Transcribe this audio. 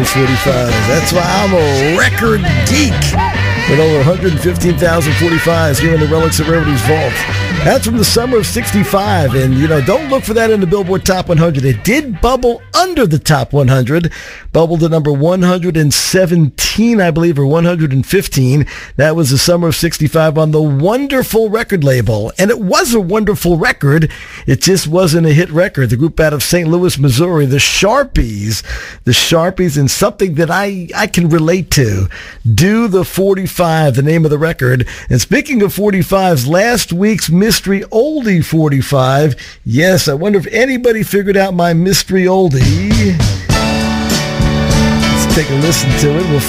45s. That's why I'm a record geek. With over 115,000 45s here in the Relics of Rarities vault. That's from the summer of 65. And, don't look for that in the Billboard Top 100. It did bubble under the Top 100. Bubbled to number 117, I believe, or 115. That was the summer of 65 on the Wonderful record label. And it was a wonderful record. It just wasn't a hit record. The group out of St. Louis, Missouri, the Sharpies, and something that I can relate to. Do the 45, the name of the record. And speaking of 45s, last week's Mystery Oldie 45. Yes, I wonder if anybody figured out my Mystery Oldie. Let's take a listen to it. We'll